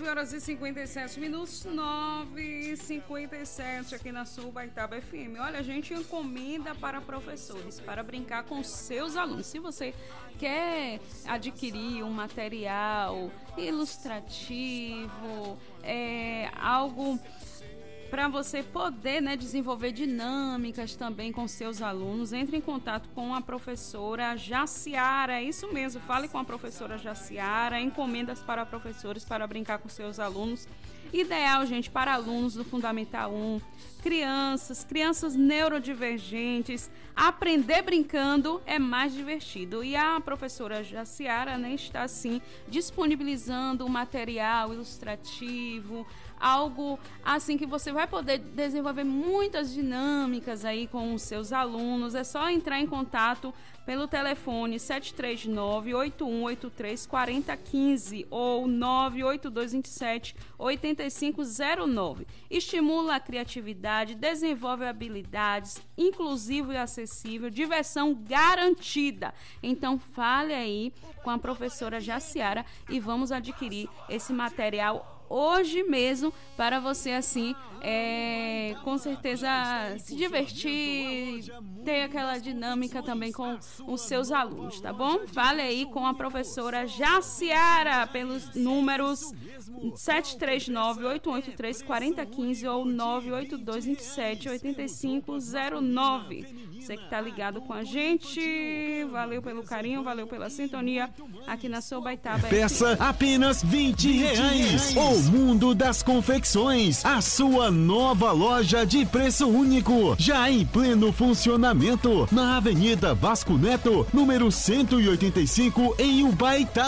horas e 57 minutos, 9h57 aqui na sua Ubaitaba FM. Olha, a gente encomenda para professores, para brincar com seus alunos. Se você quer adquirir um material ilustrativo, algo para você poder, desenvolver dinâmicas também com seus alunos, entre em contato com a professora Jaciara, é isso mesmo, fale com a professora Jaciara, encomendas para professores para brincar com seus alunos, ideal, gente, para alunos do Fundamental 1, crianças neurodivergentes, aprender brincando é mais divertido, e a professora Jaciara, está assim, disponibilizando um material ilustrativo, algo assim que você vai poder desenvolver muitas dinâmicas aí com os seus alunos. É só entrar em contato pelo telefone 739-8183-4015 ou 98227-8509. Estimula a criatividade, desenvolve habilidades, inclusivo e acessível, diversão garantida. Então fale aí com a professora Jaciara e vamos adquirir esse material hoje mesmo, para você assim, com certeza se divertir, ter aquela dinâmica também com os seus alunos, tá bom? Fale aí com a professora Jaciara pelos números 739-883-4015 ou 98227-8509. Você que tá ligado com a gente, valeu pelo carinho, valeu pela sintonia aqui na sua Ubaitaba. Peça apenas R$20. O Mundo das Confecções, a sua nova loja de preço único, já em pleno funcionamento, na Avenida Vasco Neto, número 185, em Ubaitaba.